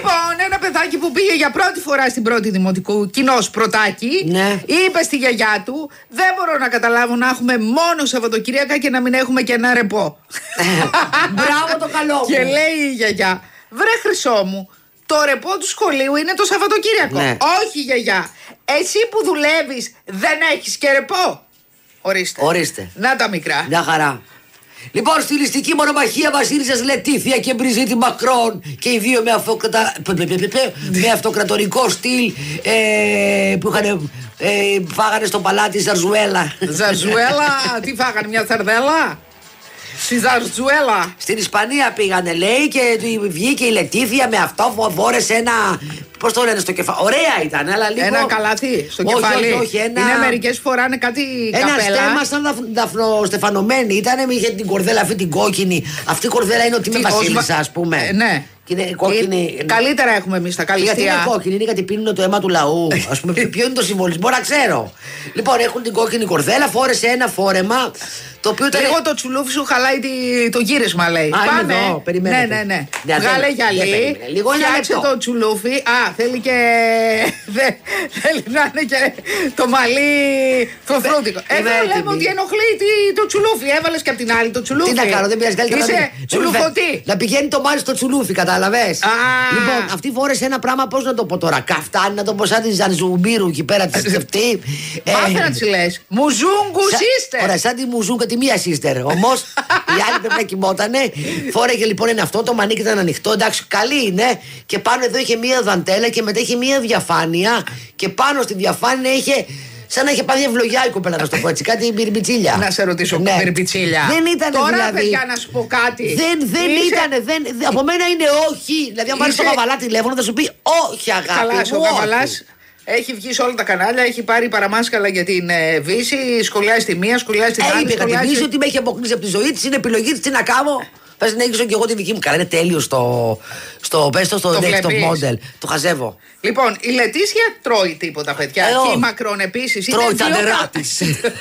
Λοιπόν, ένα παιδάκι που πήγε για πρώτη φορά στην πρώτη δημοτικού, κοινός πρωτάκι, ναι. είπε στη γιαγιά του: δεν μπορώ να καταλάβω να έχουμε μόνο Σαββατοκύριακα και να μην έχουμε και ένα ρεπό. Μπράβο το καλό μου. Και λέει η γιαγιά: βρε χρυσό μου, το ρεπό του σχολείου είναι το Σαββατοκύριακο. Ναι. Όχι, γιαγιά. Εσύ που δουλεύεις δεν έχεις και ρεπό. Ορίστε. Να τα μικρά. Μια χαρά. Λοιπόν, στιλιστική μονομαχία Βασίλισσας Λετίθια και Μπριζίτη Μακρόν και οι δύο με αυτοκρατορικό στυλ που είχαν φάγανε στο παλάτι Ζαρζουέλα. Ζαρζουέλα, τι φάγανε, μια σαρδέλα? Στη Ζαρζουέλα. Στην Ισπανία πήγανε, λέει, και βγήκε η Λετίθια με αυτό, φόρεσε ένα. Πώς το λένε στο κεφάλι. Ωραία ήταν, αλλά λίγο. Ένα καλάθι στο κεφάλι. Όχι, ένα. Είναι μερικές φοράνε κάτι ένα καπέλα. στέμα σαν δαφνοστεφανωμένη. Ήτανε, είχε την κορδέλα αυτή την κόκκινη. Αυτή η κορδέλα είναι ότι με Βασίλισσα, ας πούμε. Ναι. Και είναι κόκκινη. Καλύτερα έχουμε εμείς τα καλλιτεία. Γιατί είναι κόκκινη, είναι γιατί πίνουν το αίμα του λαού. Ας πούμε, ποιο είναι το συμβολισμό, να ξέρω. Λοιπόν, έχουν την κόκκινη κορδέλα, φόρεσε ένα φόρεμα. Το οποίο ήταν. Λίγο το τσουλούφι σου χαλάει το γύρισμα, λέει. Πάμε. Εδώ, περιμένετε. Ναι. Βγάλε γυαλί. Φτιάξε το τσουλούφι. Θέλει και. Θέλει να είναι και το μαλλί το φρούτικο. Εδώ λέμε ότι ενοχλεί το τσουλούφι. Έβαλε και απ' την άλλη το τσουλούφι. Τι να κάνω, δεν πειράζει. Είσαι τσουλουφωτή. Να πηγαίνει το μάλι στο τσουλούφι, κατάλαβες. Λοιπόν, αυτή φόρεσε ένα πράγμα, πώς να το πω τώρα. Καφτάνι, να το πω σαν τη Ζανζουμπίρου εκεί πέρα τη αυτή. Μάθε να τη λε. Μουζούγκου είστε. Ωραία, σαν τη Μουζούγκα τη μία σύστερ. Όμως η άλλη πρέπει να κοιμότανε. Φόρεγε λοιπόν είναι αυτό, το μανίκι ήταν ανοιχτό. Εντάξει, καλή είναι. Και πάνω εδώ είχε μία δαντέλα και μετά είχε μία διαφάνεια. Και πάνω στη διαφάνεια είχε. Σαν να είχε πάθει ευλογιά η κοπέλα, να σου το πω έτσι. Κάτι μπιρμπιτσίλια. Να σε ρωτήσω, μπιρμπιτσίλια. Δεν ήταν τώρα, δηλαδή. Παιδιά, να σου πω κάτι. Δεν ήταν. Από μένα είναι όχι. Δηλαδή, αν πάρει το Καβαλά τηλέφωνο, θα σου πει όχι, αγάπη. Καλά, μου, ο Καβαλάς έχει βγει σε όλα τα κανάλια, έχει πάρει παραμάσκαλα για την Βύση, σχολιάζει τη μία, σχολιάζει την άλλη. Είπε κατά τη Βύση ότι με έχει αποκλείσει από τη ζωή τη, είναι επιλογή τη, τι να κάνω. Θα συνέχισω και εγώ τη δική μου. Καλά, είναι τέλειο στο next model. Το χαζεύω. Λοιπόν, η Λετίσια τρώει τίποτα, παιδιά. Και η Μακρόν επίσης. Τρώει τα νερά της.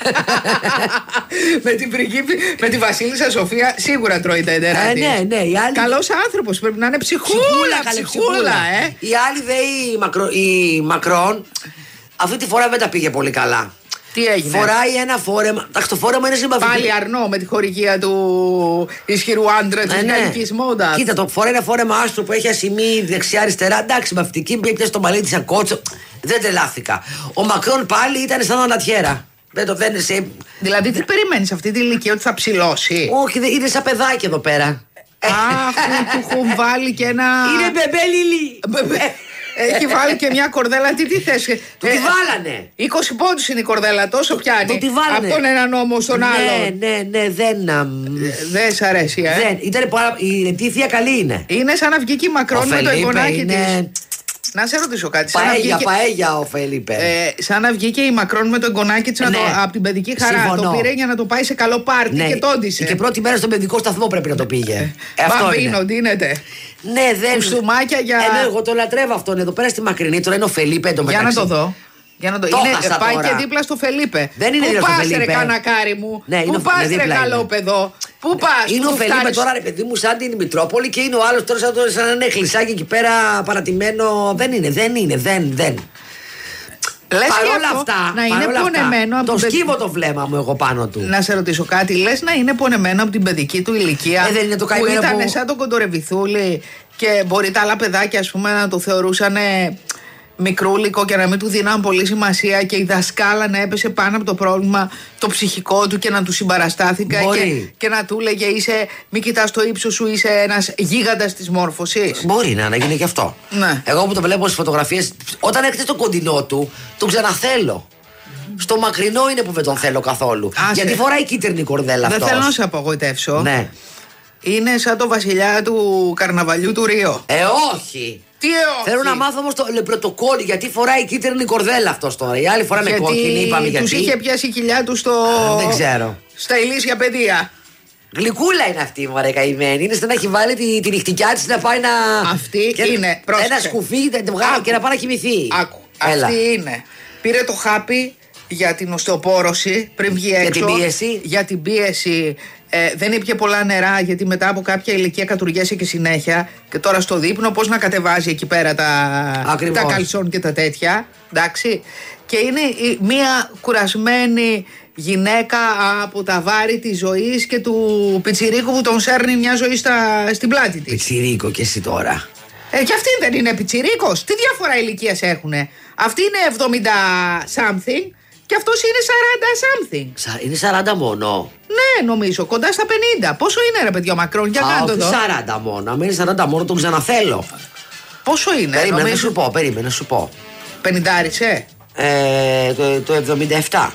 Με τη Βασίλισσα Σοφία σίγουρα τρώει τα νερά της. Ναι. Καλός άνθρωπος, πρέπει να είναι ψυχούλα. Η άλλη η Μακρόν αυτή τη φορά δεν τα πήγε πολύ καλά. Τι έγινε? Φοράει ένα φόρεμα. Το φόρεμα είναι συμπαθητικό. Πάλι αρνό με τη χορηγία του ισχυρού άντρα τη γαλλικής μόντας. Κοίτα, το φοράει ένα φόρεμα άστρο που έχει ασημί δεξιά-αριστερά. Εντάξει, με αυτική πήγε στο μαλλί τη ακότσο. Δεν τρελάθηκα. Ο Μακρόν πάλι ήταν σαν ανατιέρα. Δηλαδή, τι περιμένεις αυτή τη ηλικία, ότι θα ψηλώσει? Όχι, είναι σαν παιδάκι εδώ πέρα. Αχ, του έχουν βάλει και ένα. Είναι μπεμπέλιλι. Έχει βάλει και μια κορδέλα. Τι θες? Του τη βάλανε. 20 πόντους είναι η κορδέλα, τόσο πιάνει. Του τη βάλανε. Από τον έναν νόμο στον άλλο. Ναι, δεν σ' αρέσει, Η Λετίθια καλή είναι. Είναι σαν να βγει και η Μακρόν με το εγγονάκι της. Να σε ρωτήσω κάτι. Παέγια ο Φελίπε. Σαν να βγήκε η Μακρόν με το εγγονάκι της από την παιδική χαρά. Συμφωνώ. Το πήρε για να το πάει σε καλό πάρτι και τόντισε. Και πρώτη μέρα στον παιδικό σταθμό πρέπει να το πήγε. Μπαμπίνο, δίνεται. Ναι, δεν. Κουστούμάκια για. Εγώ το λατρεύω αυτόν εδώ πέρα στη μακρινή. Τώρα είναι ο Φελίπε το μεταξύ. Για να το δω. Πάει και δίπλα στο Φελίπε. Δεν είναι δίπλα στο Φελίπε. Πού πας ρε κανακάρι μου? Ναι, πού πας ρε καλό παιδό? Πού πας? Είναι ο Φελίπε τώρα ρε παιδί μου σαν την Μητρόπολη και είναι ο άλλος τώρα σαν να είναι χλισάκι εκεί πέρα παρατημένο. Δεν είναι. Παρ' όλα αυτά, να είναι πονεμένο. Το σκύβω το βλέμμα μου εγώ πάνω του. Να σε ρωτήσω κάτι. Λες να είναι πονεμένο από την παιδική του ηλικία? Δεν είναι το που ήταν σαν το κοντορεβιθούλη και μπορεί τα άλλα παιδάκια ας πούμε να το θεωρούσαν μικρούλικο και να μην του δίναν πολύ σημασία και η δασκάλα να έπεσε πάνω από το πρόβλημα το ψυχικό του και να του συμπαραστάθηκα και να του λέγε μη κοιτάς το ύψος σου, είσαι ένας γίγαντας της μόρφωσης. Μπορεί να γίνει και αυτό. Ναι. Εγώ που το βλέπω στις φωτογραφίες, όταν έρχεται στο κοντινό του, τον ξαναθέλω. Στο μακρινό είναι που δεν τον θέλω καθόλου. Γιατί φοράει κίτρινη κορδέλα αυτός. Δεν θέλω να σε απογοητεύσω. Ναι. Είναι σαν το βασιλιά του καρναβαλιού του Ρίο. Όχι. Τι όχι? Θέλω να μάθω όμως το πρωτοκόλλη γιατί φοράει κίτρινη κορδέλα αυτός τώρα. Η άλλη φορά με κόκκινη, είπαμε γιατί. Τους είχε πιάσει η κοιλιά του δεν ξέρω. Στα ηλίσια παιδεία. Γλυκούλα είναι αυτή η μωρέ καημένη. Είναι σαν να έχει βάλει τη νυχτικιά της να πάει να. Αυτή είναι. Ένα σκουφί και να πάει να κοιμηθεί. Άκου. Αυτή είναι. Πήρε το χάπι για την οστεοπόρωση πριν βγει έξω. Για την πίεση. Για την πίεση δεν ήπια πολλά νερά, γιατί μετά από κάποια ηλικία κατουργέσαι και συνέχεια. Και τώρα στο δείπνο, πώς να κατεβάζει εκεί πέρα τα καλσόν και τα τέτοια. Εντάξει. Και είναι μια κουρασμένη γυναίκα από τα βάρη της ζωής και του πιτσιρίκου που τον σέρνει μια ζωή στην πλάτη της. Πιτσιρίκο και εσύ τώρα. Και αυτή δεν είναι πιτσιρίκος. Τι διαφορά ηλικίας έχουνε? Αυτή είναι 70 something και αυτός είναι 40 something. Είναι 40 μόνο. Ναι, νομίζω, κοντά στα 50. Πόσο είναι, ρε παιδιά, Μακρόν? Για κάτω εδώ. 40 μόνο. Αν είναι 40 μόνο, τον ξαναθέλω. Πόσο είναι? Περίμενε να σου πω. 50, το 77.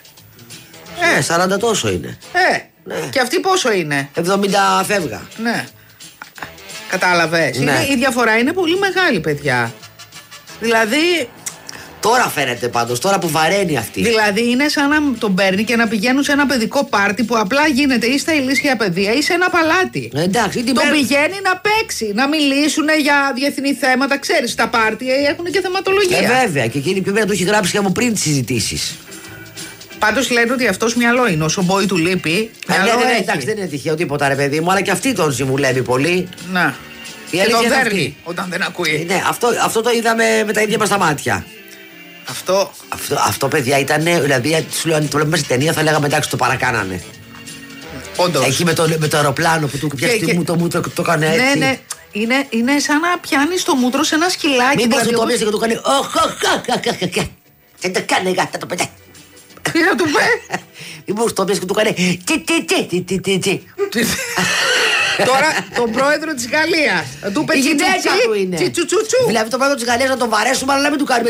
40 τόσο είναι. Ναι. Και αυτή πόσο είναι? 70 φεύγα. Ναι. Κατάλαβες. Ναι. Η διαφορά είναι πολύ μεγάλη, παιδιά. Δηλαδή. Τώρα φαίνεται πάντως, τώρα που βαραίνει αυτή. Δηλαδή είναι σαν να τον παίρνει και να πηγαίνουν σε ένα παιδικό πάρτι που απλά γίνεται ή στα ηλίσια παιδεία ή σε ένα παλάτι. Εντάξει, τον πηγαίνει να παίξει, να μιλήσουν για διεθνή θέματα. Ξέρεις, στα πάρτι έχουν και θεματολογία. Βέβαια, και εκείνη πρέπει να το έχει γράψει και από πριν τις συζητήσεις. Πάντως λένε ότι αυτός μυαλό είναι. Όσο μπόι του λείπει. Εντάξει, δεν είναι τυχαίο τίποτα, ρε παιδί μου, αλλά και αυτή τον συμβουλεύει πολύ. Να. Και τον δέρνει όταν δεν ακούει. Ναι, αυτό το είδαμε με τα ίδια μας τα μάτια. Αυτό, παιδιά, ήταν. Δηλαδή, σου λέω, αν το βλέπουμε σε ταινία, θα λέγαμε εντάξει, το παρακάνανε. Όντως. Εκεί με το αεροπλάνο που του πιάσει το μούτρο και το έκανε έτσι. Ναι. Είναι σαν να πιάνει το μούτρο σε ένα σκυλάκι. Μήπως το πιάσει και το κάνει. Δεν το κάνει, γάτα το πετάει. Τι να του πει? Μήπως το πιάσει και του κάνει. Τώρα τον πρόεδρο της Γαλλίας. Του πει η γυναίκα του είναι. Τσιτσουτσουτσου. Δηλαδή τον πρόεδρο της Γαλλίας να τον βαρέσουμε, αλλά να μην του κάνουμε.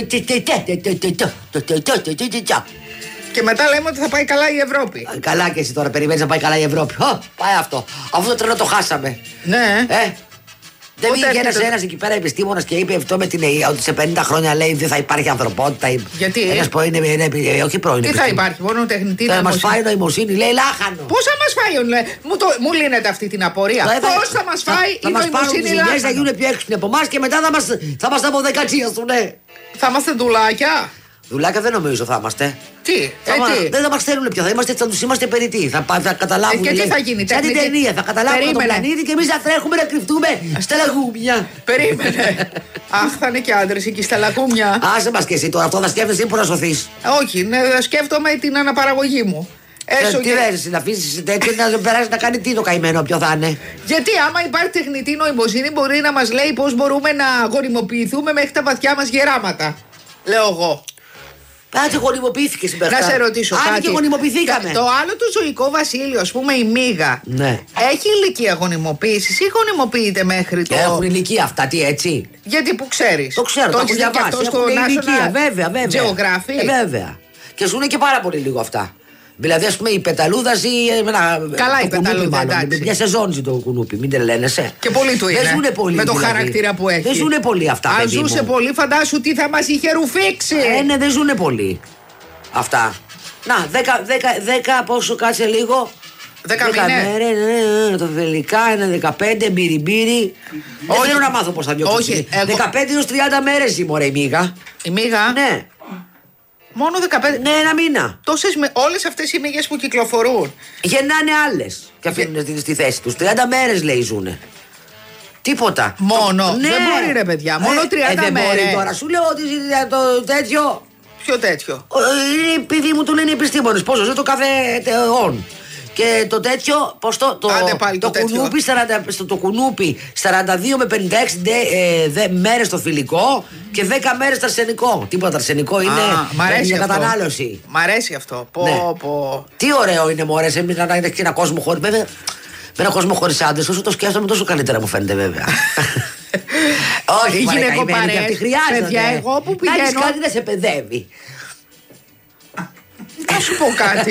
Και μετά λέμε ότι θα πάει καλά η Ευρώπη. Καλά και εσύ τώρα περιμένεις να πάει καλά η Ευρώπη. Πάει αυτό. Αυτό το τρένο το χάσαμε. Ναι. Δεν βγήκε ένας εκεί πέρα επιστήμονας και είπε αυτό με την ΕΕ, ότι σε 50 χρόνια λέει δεν θα υπάρχει ανθρωπότητα. Γιατί? Ένας πρώην, όχι πρώην. Τι θα υπάρχει, μόνο τεχνητή νοημοσύνη. Θα μας φάει νοημοσύνη, λέει λάχανο. Πώς θα μας φάει, μου λύνεται αυτή την απορία. Πώς θα μας φάει η νοημοσύνη λάχανο? Θα γίνουν πιο έξυπνοι από εμάς και μετά θα μας τα αποδεκατσίασουν. Θα είμαστε ντουλάκια. Δουλάκια δεν νομίζω θα είμαστε. Τι, δεν θα μας θέλουν πια. Θα τους είμαστε περιττοί. Θα καταλάβουν. Και τι θα γίνει, σαν την ταινία. Θα καταλάβουν τον πλανήτη και εμείς θα τρέχουμε να κρυφτούμε στα λαγούμια. Περίμενε. Αχ, θα είναι και άντρες εκεί στα λαγούμια. Άσε μας και εσύ τώρα. Αυτό θα σκέφτεσαι που να σωθείς. Όχι, σκέφτομαι την αναπαραγωγή μου. Τι λες, να αφήσεις τέτοιο να περάσει να κάνει τι το καημένο, ποιο θα είναι. Γιατί άμα υπάρχει τεχνητή νοημοσύνη μπορεί να μας λέει πώς μπορούμε να γονιμοποιηθούμε μέχρι τα βαθιά μας γεράματα. Λέω εγώ. Πάτε, γονιμοποιήθηκε στην Να σε ρωτήσω κάτι. Και γονιμοποιηθήκαμε. Το άλλο το ζωικό βασίλειο, ας πούμε η Μίγα. Ναι. Έχει ηλικία γονιμοποίησης ή γονιμοποιείται μέχρι το. Έχουν ηλικία αυτά, τι έτσι. Γιατί που ξέρεις. Το ξέρω, το έχω διαβάσει. Έχουν ηλικία, βέβαια. Geography. Βέβαια. Και ζουν και πάρα πολύ λίγο αυτά. Δηλαδή, ας πούμε, η πεταλούδα ζει. Καλά, η πεταλούδα. Μια σεζόν ζει το κουνούπι, μην τρελαίνεσαι. Και πολύ του είναι. Δεν ζουνε πολύ. Με το χαρακτήρα που έχει. Δεν ζουνε πολύ αυτά. Αν ζούσε πολύ, φαντάσου τι θα μας είχε ρουφήξει. Ναι, δεν ζουνε πολύ. Αυτά. Να, 10 πόσο κάτσε λίγο. 10 μέρες. Το τελικά είναι 15 μπυριμπύρι. Δεν θέλω να μάθω πώς θα διώξω. 15 έως 30 μέρες η μωρέ η Μίγα. Η Μίγα. Ναι. Μόνο 15. Ναι, ένα μήνα. Όλες αυτές οι μύγες που κυκλοφορούν. Γεννάνε άλλες και αφήνουν στη θέση τους. 30 μέρες λέει ζουνε. Τίποτα. Μόνο. Ναι. Δεν μπορεί ρε παιδιά. Μόνο 30 μέρες. Τώρα σου λέω ότι το τέτοιο. Ποιο τέτοιο? Επειδή μου του λένε οι επιστήμονες πόσο ζει το κάθε αιών. Και το τέτοιο, πώς το κουνούπι, το κουνούπι 42 με 56 μέρες το θηλυκό και 10 μέρες το αρσενικό. Τίποτα αρσενικό είναι για κατανάλωση. Μ' αρέσει αυτό. Τι ωραίο είναι μωρέ, να έχει ένα κόσμο χωρίς. Βέβαια, με ένα κόσμο χωρίς άντρες, όσο το σκέφτομαι τόσο καλύτερα μου φαίνεται βέβαια. Όχι, γυναικοπαρές. Γιατί χρειάζεται. Παιδιά, εγώ που πηγαίνω. Να έχεις κάτι να σε παιδεύει. Θα σου πω κάτι.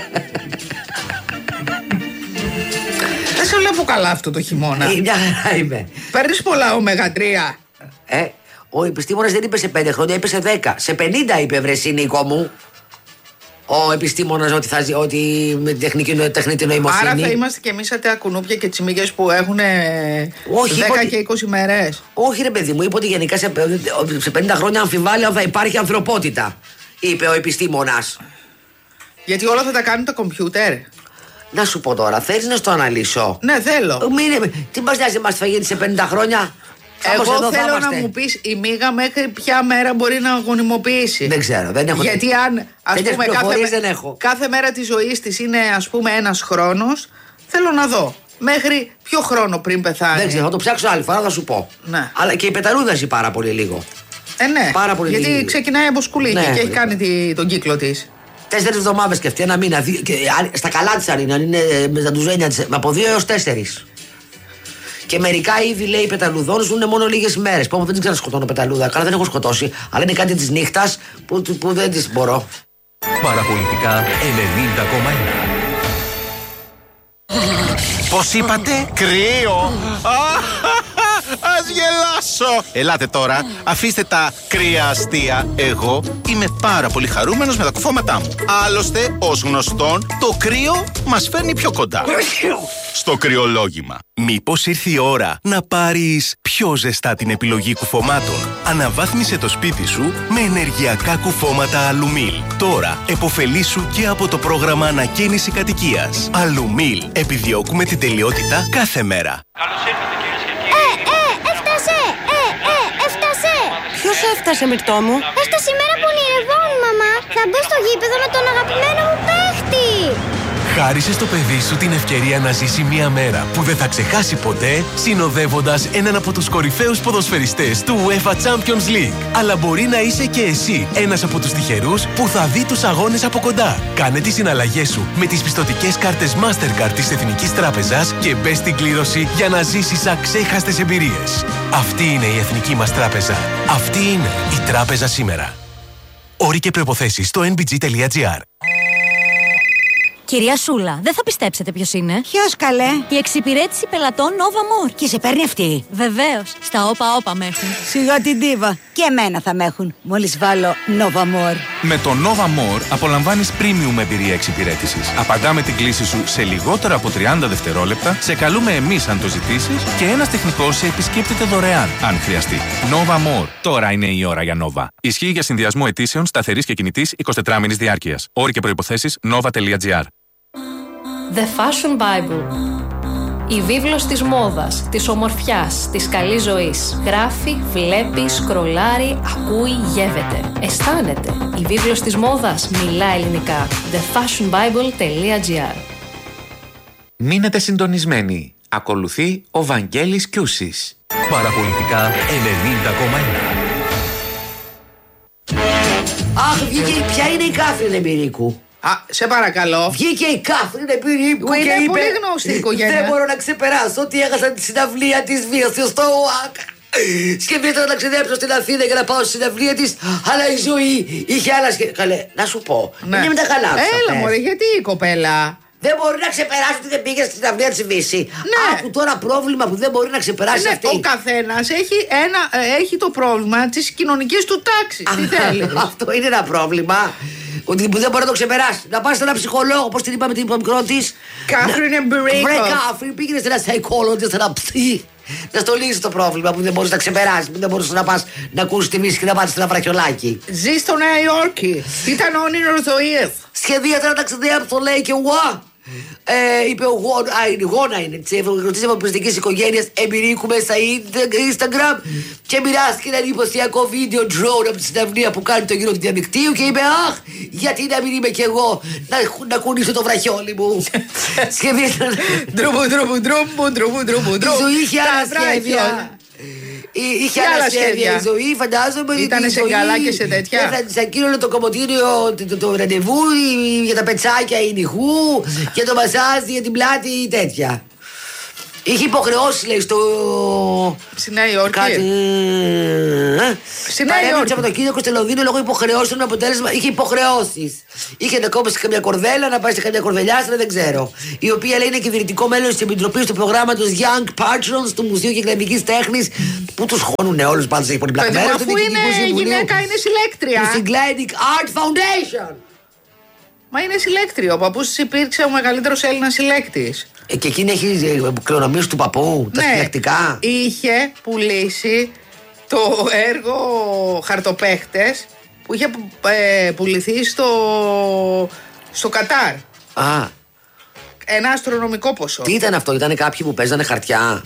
Δεν σε βλέπω καλά αυτό το χειμώνα. Μια χαρά είμαι. Παίρνεις πολλά ωμέγα-3. Ο επιστήμονας δεν είπε σε 5 χρόνια, είπε σε 10. Σε 50 είπε βρε Νίκο μου. Ο επιστήμονας ότι με τεχνητή νοημοσύνη. Άρα θα είμαστε κι εμείς σαν τα κουνούπια και τις μύγες που έχουν 10 και 20 μέρες. Όχι ρε παιδί μου, είπε ότι γενικά σε 50 χρόνια αμφιβάλλει αν θα υπάρχει ανθρωπότητα. Είπε ο επιστήμονας. Γιατί όλα θα τα κάνουν τα κομπιούτερ. Να σου πω τώρα, θέλεις να στο αναλύσω? Ναι, θέλω. Τι μας νοιάζει, μας φαγείτε σε 50 χρόνια? Εγώ θέλω να μου πεις η Μίγα μέχρι ποια μέρα μπορεί να γονιμοποιήσει. Δεν ξέρω, δεν έχω. Γιατί αν κάθε μέρα της ζωής της είναι ας πούμε ένας χρόνος, θέλω να δω μέχρι ποιο χρόνο πριν πεθάνει. Δεν ξέρω, θα το ψάξω άλλη φορά, θα σου πω. Ναι. Αλλά και η πεταλούδα ζει πάρα πολύ λίγο. Ναι, πάρα πολύ γιατί λίγο. ξεκινάει από σκουλίκι και έχει κάνει τον κύκλο της. 4 εβδομάδες και αυτή, ένα μήνα. Στα καλά της αν είναι με τα ντουζένια της, από 2 έως 4. Και μερικά είδη, λέει, πεταλουδών ζουν μόνο λίγες μέρες. Που δεν ξέρω να σκοτώνω πεταλούδα. Καλά, δεν έχω σκοτώσει. Αλλά είναι κάτι της νύχτας που δεν τις μπορώ. Παραπολιτικά 90,1. Πώς είπατε? Κρύο. Ας γελάσω. Ελάτε τώρα, αφήστε τα κρύα αστεία. Εγώ είμαι πάρα πολύ χαρούμενος με τα κουφώματά μου. Άλλωστε, ως γνωστόν, το κρύο μας φέρνει πιο κοντά στο κρυολόγημα. Μήπως ήρθε η ώρα να πάρεις πιο ζεστά την επιλογή κουφωμάτων? Αναβάθμισε το σπίτι σου με ενεργειακά κουφώματα Αλουμίλ. Τώρα επωφελήσου και από το πρόγραμμα ανακαίνιση κατοικίας. Αλουμίλ. Επιδιώκουμε την τελειότητα κάθε μέρα. Καλώς ήρθατε κυρίες και κύριοι. Έφτασε! Έφτασε! Ποιος έφτασε, Μυρτώ μου? Έφτασε η μέρα που ονειρευόμουν, μαμά. Θα μπω στο γήπεδο με τον αγαπημένο μου παίχτη. Χάρισε στο παιδί σου την ευκαιρία να ζήσει μια μέρα που δεν θα ξεχάσει ποτέ, συνοδεύοντας έναν από τους κορυφαίους ποδοσφαιριστές του UEFA Champions League. Αλλά μπορεί να είσαι και εσύ ένας από τους τυχερούς που θα δει τους αγώνες από κοντά. Κάνε τις συναλλαγές σου με τις πιστωτικές κάρτες Mastercard της Εθνικής Τράπεζας και μπες στην κλήρωση για να ζήσεις αξέχαστες εμπειρίες. Αυτή είναι η Εθνική μας Τράπεζα. Αυτή είναι η Τράπεζα σήμερα. Όροι και προϋποθέσεις στο nbg.gr. Κυρία Σούλα, δεν θα πιστέψετε ποιος είναι. Ποιος, καλέ? Η εξυπηρέτηση πελατών Nova More. Και σε παίρνει αυτή? Βεβαίως. Στα όπα με έχουν. Σιγά την τίβα. Και εμένα θα με έχουν. Μόλις βάλω Nova More. Με το Nova More απολαμβάνεις premium εμπειρία εξυπηρέτησης. Απαντάμε την κλήση σου σε λιγότερα από 30 δευτερόλεπτα, σε καλούμε εμείς αν το ζητήσεις και ένας τεχνικός σε επισκέπτεται δωρεάν, αν χρειαστεί. Nova More. Τώρα είναι η ώρα για Nova. Ισχύει για συνδυασμό αιτήσεων σταθερής και κινητής 24 μήνης διάρκειας. Όροι και προϋποθέσεις nova.gr. The Fashion Bible. Η βίβλος της μόδας, της ομορφιάς, της καλής ζωής. Γράφει, βλέπει, σκρολάρει, ακούει, γεύεται. Αισθάνεται. Η βίβλος της μόδας μιλά ελληνικά. thefashionbible.gr. Μείνετε συντονισμένοι. Ακολουθεί ο Βαγγέλης Κιούσης. Παραπολιτικά 90,1. Αχ, βγήκε. Ποια είναι η Κάθριν Εμπειρίκου? Σε παρακαλώ. Βγήκε η Κάθριν Εμπειρίκου. Είναι πολύ γνωστή η οικογένεια. Δεν μπορώ να ξεπεράσω ότι έχασα τη συναυλία της βίας στο ΟΑΚ. Σκεφτείτε να ταξιδέψω στην Αθήνα για να πάω στη συναυλία της, αλλά η ζωή είχε άλλα σχέδια. Καλέ, να σου πω. Ναι. Είναι με τα καλά σου. Έλα, μωρέ, γιατί η κοπέλα. Δεν μπορεί να ξεπεράσει ότι δεν πήγε στην συναυλία της Βύση. Ναι. Άκου τώρα πρόβλημα που δεν μπορεί να ξεπεράσει αυτή. Ο καθένας έχει το πρόβλημα της κοινωνικής του τάξης. Τι θέλει. Αυτό είναι ένα πρόβλημα. Ότι που δεν μπορεί να το ξεπεράσει. Να πας σε έναν ψυχολόγο, πώς την είπαμε την μικρό της. Κάθριν Εμπειρίκου. Βρε Κάθριν, πήγαινε σε ένα psychologist, σε ένα ψυχ. Να στο λύσει το πρόβλημα που δεν μπορείς να ξεπεράσει. Που δεν μπορείς να πας να ακούσεις τη Βύση και να πας σε ένα βραχιολάκι. Ζει στο Νέα Υόρκη. Ήταν όνειρο ζωής. Σχεδίασα να ταξιδέψω, το λέει και εγώ. Είπε ο Γόνα είναι τη ευρωκρατική αποπιστική οικογένεια Εμπειρίκου μέσα στα Instagram και μοιράστηκε ένα εντυπωσιακό βίντεο drone από τη συναυλία που κάνει το γύρο του διαδικτύου και είπε: αχ, γιατί να μην είμαι κι εγώ να κουνήσω το βραχιόλι μου. Σχεδίασα. Η ζωή είχε άλλα σχέδια. Είχε άλλα σχέδια η ζωή, φαντάζομαι. Ήτανε σε καλά και σε τέτοια. Θα της ακύρωνε το κομμωτήριο, το ραντεβού για τα πετσάκια ηνυχού, για το μασάζ, για την πλάτη ή τέτοια. Είχε υποχρεώσει, λέει, στη Νέα Υόρκη. Στη Νέα Υόρκη. Από το Κυριακό στο Λονδίνο λόγω υποχρεώσεων με αποτέλεσμα. Είχε υποχρεώσεις. Είχε να κόψει καμιά κορδέλα, να πάει σε καμιά κορδελιάστρα, δεν ξέρω. Η οποία λέει είναι κυβερνητικό μέλος της επιτροπής του προγράμματος Young Patrons του Μουσείου Κεκλαδικής Τέχνης. Που τους χώνουν όλους πάντως έχει πολύ πλάκα. Αφού είναι γυναίκα, είναι συλλέκτρια. Του Cycladic Art Foundation. Μα είναι συλλέκτριο. Ο παππούς της υπήρξε ο μεγαλύτερος Έλληνας συλλέκτης. Και εκείνη έχει κληρονομήσει του παππού, τα συλλεκτικά. Είχε πουλήσει το έργο Χαρτοπαίχτες που είχε πουληθεί στο Κατάρ. ένα αστρονομικό ποσό. Τι ήταν αυτό, ήταν κάποιοι που παίζανε χαρτιά?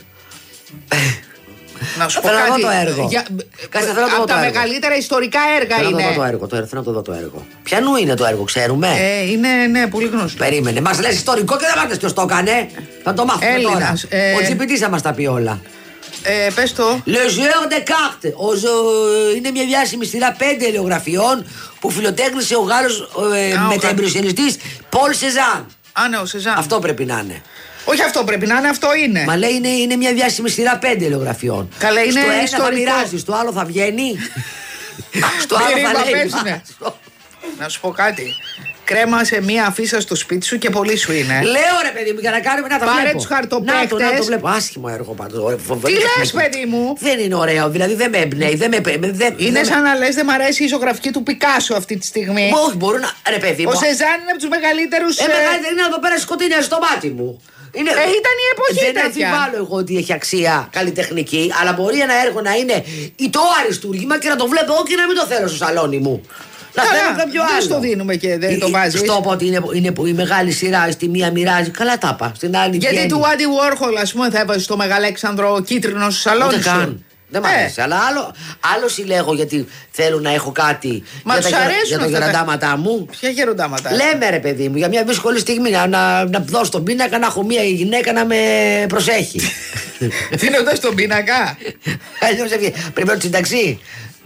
Να σου πω Θέλω να κάτι. δω το έργο. Από τα μεγαλύτερα ιστορικά έργα είναι. Θέλω να το δω το έργο. Ποιανού είναι το έργο, ξέρουμε? Είναι, ναι, πολύ γνωστό. Περίμενε. Μας λες ιστορικό και δεν μάθες ποιος το έκανε. Θα το μάθουμε Έλληνας, τώρα. Ο Τσιπητής θα μας τα πει όλα. Πες το. Le Jeu de Cartes. Είναι μια διάσημη σειρά 5 ελαιογραφιών που φιλοτέχνησε ο Γάλλος μεταεμπειριοσιανιστής Πολ Σεζάν. Α, ναι, ο Σεζάν. Αυτό πρέπει να είναι. Όχι, αυτό πρέπει να είναι, αυτό είναι. Μα λέει είναι μια διάσημη σειρά 5 ελαιογραφιών. Καλά, είναι στο ένα ιστορικό. θα μοιράζει, στο άλλο θα βγαίνει. Στο άλλο θα λέει. Να σου πω κάτι. Κρέμασε μία αφίσα στο σπίτι σου και πολύ σου είναι. Λέω ρε παιδί μου, για να κάνουμε να τα βλέπω. Πάρε τους χαρτοπαίκτες. Να το βλέπω. Άσχημο έργο πάντως. Τι λες, παιδί μου? Δεν είναι ωραίο, δηλαδή δεν με εμπνέει. Είναι σαν να λες δεν μ' αρέσει η ζωγραφική του Πικάσο αυτή τη στιγμή. Όχι, μπορούν να. Ρε παιδί μου. Ο Σεζάν είναι από τους μεγαλύτερους. Μεγαλύτερη είναι εδώ πέρα σκοτεινιάζει στο μάτι μου. Ήταν η εποχή δεν τέτοια. αμφιβάλλω εγώ ότι έχει αξία καλλιτεχνική, αλλά μπορεί ένα έργο να είναι το αριστούργημα και να το βλέπω εγώ και να μην το θέλω στο σαλόνι μου. Να θέλω κάποιο άλλο. Δεν στο δίνουμε και δεν το βάζεις. Στο πω ότι είναι η μεγάλη σειρά, στη μία μοιράζει. Καλά τα είπα. Στην άλλη. Γιατί του Άντι Βόρχολ, ας πούμε, θα έβαζε το Μεγαλέξανδρο κίτρινο στο σαλόνι σου. Δεν μ' αρέσει. Αλλά άλλο συλλέγω γιατί θέλω να έχω κάτι. Μα τους αρέσουν για τα γεροντάματά μου. Ποια γεροντάματα? Λέμε ρε παιδί μου, για μια δύσκολη στιγμή να δώσω τον πίνακα, να έχω μια γυναίκα να με προσέχει. Δίνοντας τον πίνακα. Αλλιώς πρέπει να το συνταξεί.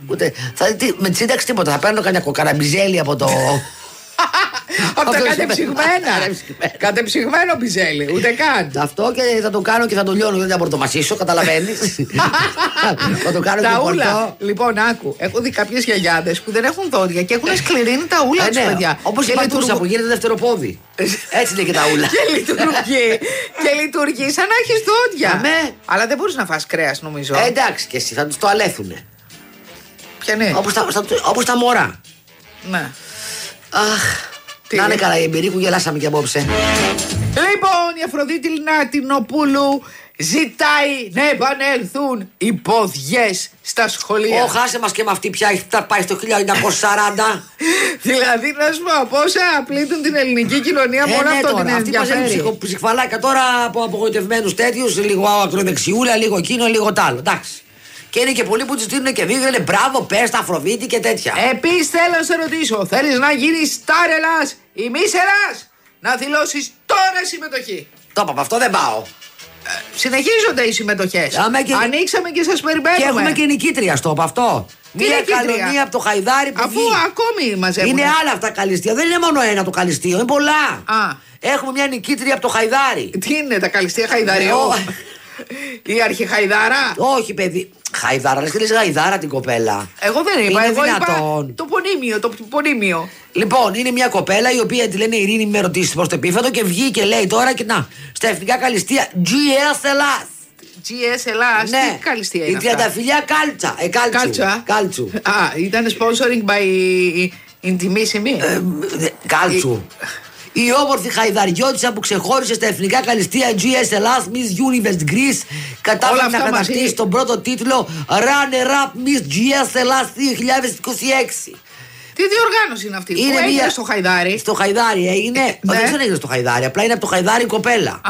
Με τη σύνταξη τίποτα. Θα παίρνω κανένα κοκαραμπιζέλι από το. Από τα κατεψυγμένα. Κατεψυγμένο μπιζέλι, ούτε καν. Αυτό και θα το κάνω και θα το λιώνω. Δεν θα μπορώ να το μασίσω, καταλαβαίνεις. Θα το κάνω τα ούλα. Λοιπόν, άκου. Έχω δει κάποιες γιαγιάδες που δεν έχουν δόντια και έχουν σκληρύνει τα ούλα τους, παιδιά. Όπως η πατούσα που γίνεται δευτεροπόδι. Έτσι είναι και τα ούλα. Και λειτουργεί σαν να έχεις δόντια. Αλλά δεν μπορείς να φας κρέας, νομίζω. Εντάξει, και εσύ θα τους το αλέθουνε. Ποια είναι? Όπως τα μωρά. Ναι. Αχ. Να είναι καλά η εμπειρία που γελάσαμε και απόψε. Λοιπόν, η Αφροδίτη Λινάτινοπούλου ζητάει να επανέλθουν οι ποδιές στα σχολεία. Χάσε μας και με αυτή πια θα πάει στο 1940. Δηλαδή, να σου πω, πόσα πλήττουν την ελληνική κοινωνία μόνο αυτό την ενδιαφέρει. Αυτή ψυχφαλάκια τώρα από απογοητευμένους τέτοιους, λίγο ακροδεξιούλα, λίγο εκείνο, λίγο τ' άλλο. Εντάξει. Και είναι και πολλοί που του δίνουν και βίντεο, λένε μπράβο, πες τα Αφροδίτη και τέτοια. Επίσης θέλω να σε ρωτήσω, θέλεις να γίνεις στάρ Ελλάς ή μης Ελλάς? Να δηλώσεις τώρα συμμετοχή. Το είπα, αυτό δεν πάω. Συνεχίζονται οι συμμετοχές. Ανοίξαμε και σας περιμένουμε. Και έχουμε και νικήτρια στο από αυτό. Μια καλονία από το Χαϊδάρι που αφού ακόμη μαζεύουν. Είναι άλλα αυτά καλυστία. Δεν είναι μόνο ένα το καλυστείο, είναι πολλά. Έχουμε μια νικήτρια από το Χαϊδάρι. Τι είναι τα καλυστία Χαϊδαριού? Η αρχιχαϊδάρα. Όχι, παιδί. Χαϊδάρα, λες και λες Χαϊδάρα την κοπέλα. Εγώ δεν είπα, εγώ είπα το πονίμιο. Λοιπόν, είναι μια κοπέλα η οποία τη λένε Ειρήνη με ρωτήσεις προς το επίφατο και βγήκε λέει τώρα και να, στα εθνικά καλυστία GS Ελλάς. GS Ελλάς, ναι. Τι καλυστία είναι η τριανταφυλλιά Κάλτσου. Α, ήταν sponsoring by Intimissimi. Κάλτσου. Η όμορφη χαϊδαριώτισσα που ξεχώρισε στα εθνικά καλυστία GS Ελλάς Miss Universe Greece κατάφερε να κατακτήσει τον πρώτο τίτλο Runner Up Miss GS Ελλάς 2026. Τι διοργάνωση είναι αυτή? Είναι που έγινε στο Χαϊδάρι? Στο Χαϊδάρι έγινε. Δεν έγινε στο Χαϊδάρι, απλά είναι από το Χαϊδάρι η κοπέλα.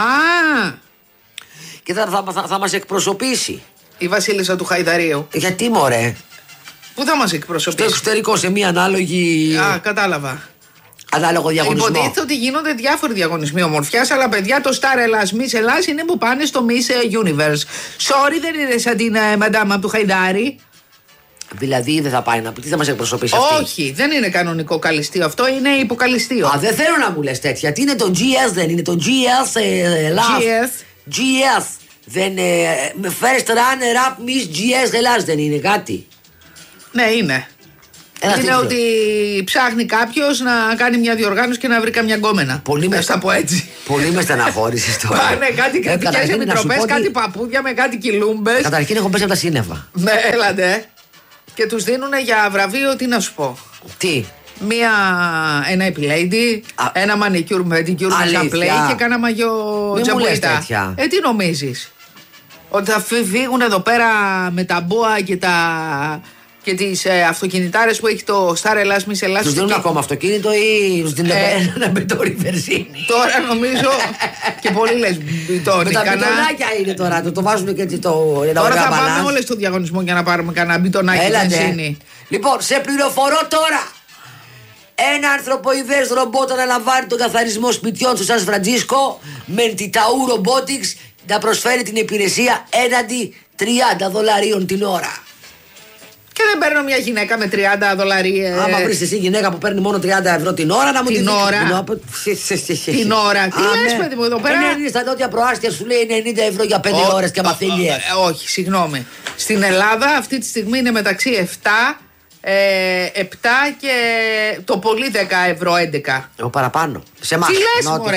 Και θα μας εκπροσωπήσει η βασίλισσα του Χαϊδαρίου. Γιατί μωρέ? Πού θα μας εκπροσωπήσει? Στο εξωτερικό, σε μια ανάλογη. Κατάλαβα. Ανάλογο διαγωνισμό. Υποτίθεται ότι γίνονται διάφοροι διαγωνισμοί ομορφιάς, αλλά παιδιά το Star Ελλάς, Miss Ελλάς είναι που πάνε στο Miss Universe. Sorry, δεν είναι σαν την μαντάμα από του Χαϊδάρι. Δηλαδή δεν θα πάει να πει, τι θα μας εκπροσωπήσει αυτή? Όχι, δεν είναι κανονικό καλυστείο, αυτό είναι υποκαλυστείο. Δεν θέλω να μου λες τέτοια. Τι είναι το GS, δεν είναι το GS Ελλάς? GS. Δεν first runner up Miss GS Ελλάς δεν είναι κάτι? Ναι, είναι. Είναι ότι ψάχνει κάποιος να κάνει μια διοργάνωση και να βρει καμιά γκόμενα. Πολύ με στεναχώρησες τώρα. Πάνε κάτι κρατικές επιτροπές, κάτι παπούδια με κάτι κιλούμπες. Καταρχήν έχω πέσει από τα σύννεφα. Ναι, έλατε. Και τους δίνουν για βραβείο, τι να σου πω. Τι? Ένα επιλέιντι, ένα μανικιούρ με την κιούρ με πλέι και κάνα μαγιό τζαμπουίτα. Τι νομίζεις? Ότι θα φύγουν εδώ πέρα με τα μπούα και τα Και τις αυτοκινητάρες που έχει το Star Ελλάς Μης Ελλάς. Τους δίνουν ακόμα αυτοκίνητο ή τους δίνουν ένα μπιτόνι βενζίνη? Τώρα νομίζω και πολλοί λες μπιτόνι. Με τα μπιτονάκια είναι τώρα, το βάζουν και το. Τώρα θα πάμε όλες στο διαγωνισμό για να πάρουμε κανένα μπιτονάκι βενζίνη. Λοιπόν, σε πληροφορώ τώρα. Ένα ανθρωποειδές ρομπότ αναλαμβάνει τον καθαρισμό σπιτιών του Σαν Φραντζίσκο με Τιταού Robotics να προσφέρει την υπηρεσία έναντι $30 την ώρα. Και δεν παίρνω μια γυναίκα με $30. Άμα βρεις εσύ γυναίκα που παίρνει μόνο €30 την ώρα, να μου την ώρα. Την ώρα. Τι λες, παιδί μου, εδώ πέρα? Είναι στα νότια προάστια, σου λέει €90 για 5 ώρες και μαθαίνει. Όχι, συγγνώμη. Στην Ελλάδα αυτή τη στιγμή είναι μεταξύ 7 και το πολύ €10, 11. Εγώ παραπάνω. Σε εμάς. Τι λες, μωρέ?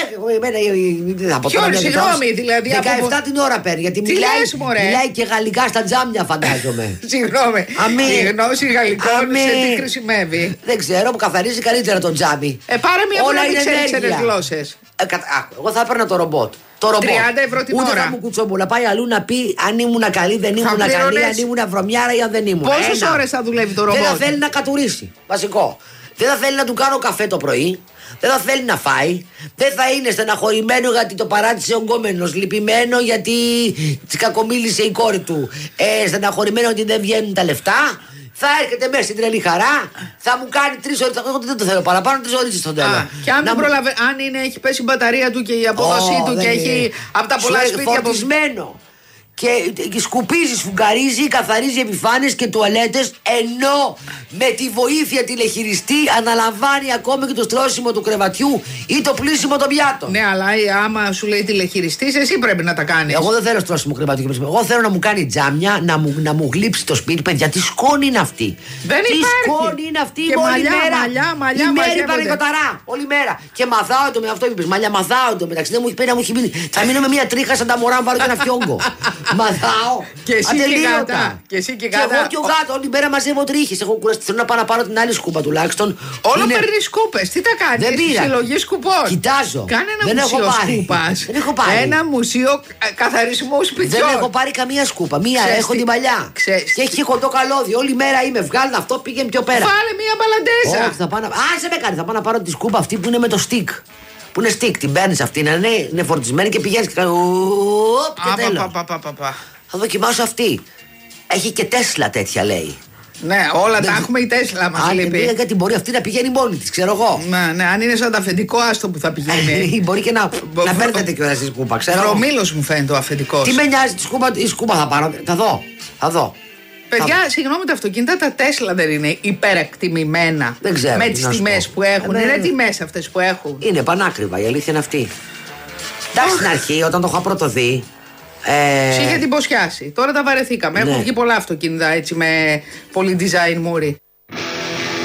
Ποιο, συγγνώμη, δηλαδή. 17 την ώρα παίρνει. Γιατί μιλάει και γαλλικά στα τζάμια, φαντάζομαι. Συγγνώμη. Η γνώση γαλλικών σε τι χρησιμεύει? Δεν ξέρω, που καθαρίζει καλύτερα το τζάμι. Πάρε μια που να ξέρει ξένες γλώσσες. Εγώ θα έπαιρνα το ρομπότ. €30 την ώρα. Ούτε θα μου κουτσόμπολα. Πάει αλλού να πει αν ήμουν καλή, δεν ήμουν καλή, αν ήμουν βρωμιάρα ή αν δεν ήμουν. Πόσες ώρες θα δουλεύει το ρομπότ? Δεν θα θέλει να κατουρίσει. Βασικό. Δεν θα θέλει να του κάνω καφέ το πρωί. Δεν θα θέλει να φάει. Δεν θα είναι στεναχωρημένο γιατί το παράτησε ο γκόμενος. Λυπημένο γιατί τη κακομίλησε η κόρη του. Στεναχωρημένο ότι δεν βγαίνουν τα λεφτά. Θα έρχεται μέσα στην τρελή χαρά, θα μου κάνει 3 ώρες. Εγώ δεν το θέλω παραπάνω, 3 ώρες στο τέλος. Και αν έχει πέσει η μπαταρία του και η απόδοσή του και έχει από τα πολλά σπίτια φορτισμένο. Και σκουπίζει, σφουγγαρίζει, καθαρίζει επιφάνειες και τουαλέτες, ενώ με τη βοήθεια τηλεχειριστή αναλαμβάνει ακόμη και το στρώσιμο του κρεβατιού ή το πλύσιμο των πιάτων. Ναι, αλλά άμα σου λέει τηλεχειριστής, εσύ πρέπει να τα κάνεις. Εγώ δεν θέλω στρώσιμο κρεβατιού και πλύσιμο. Εγώ θέλω να μου κάνει τζάμια, να μου γλύψει το σπίτι. Παιδιά, τι σκόνη είναι αυτή. Δεν τι υπάρχει. σκόνη είναι αυτή. Και μαλλιά, η μέρη πανεκοταρά. Όλη μέρα. Και μαθάω το με αυτό που είπες. Μαλλιά μαθάω το μεταξύ. Δεν μου έχει πει να μου έχει μείνει. Θα μείνω με μια τρίχα σαν τα μωρά να πάρω και ένα φιόγκο. Μαθάω. Και εσύ και γάτα. Και εγώ και ο γάτο όλη μέρα μαζεύω τρίχες. Έχω κουραστεί. Θέλω να πάω να πάρω την άλλη σκούπα τουλάχιστον. Όλο παίρνει σκούπες. Τι τα κάνεις? Δεν πήρα. Συλλογή σκουπών. Κοιτάζω. Κάνε ένα μουσείο σκούπας. Δεν έχω πάρει. Ένα μουσείο καθαρισμού σπιτιών. Δεν έχω πάρει καμία σκούπα. Μία έχω την παλιά. Και έχει κοντό καλώδιο. Όλη μέρα είμαι. Βγάλουν αυτό, πήγαινε πιο πέρα. Βάλε μία μπαλαντέζα. Όχι, θα πάω να. Άσε με κάνει. Θα πάω να πάρω τη σκούπα αυτή που είναι με το stick. Που είναι stick. Την παίρνει αυτή. Είναι φορτισμένη και πηγαίνει και κάνει. Θα δοκιμάσω αυτή. Έχει και Τέσλα τέτοια λέει. Ναι, όλα τα έχουμε η Τέσλα μας λείπει. Γιατί μπορεί αυτή να πηγαίνει μόνη της, ξέρω εγώ. Ναι, αν είναι σαν το αφεντικό, άστο που θα πηγαίνει. Μπορεί και να παίρνετε κιόλας στη σκούπα, ξέρω. Βρωμήλος μου φαίνεται ο αφεντικός. Τι με νοιάζει η σκούπα θα πάρω. Θα δω. Παιδιά, συγγνώμη, τα αυτοκίνητα τα Τέσλα δεν είναι υπερεκτιμημένα? Δεν ξέρω. Με τις τιμές που έχουν. Είναι τιμές αυτές που έχουν. Είναι πανάκριβα, η αλήθεια είναι αυτή. Εντάξει, στην αρχή, όταν το είχα πρώτο δει. Είχε εντυπωσιάσει. Τώρα τα βαρεθήκαμε. Έχουν βγει πολλά αυτοκίνητα έτσι με πολύ design μούρι.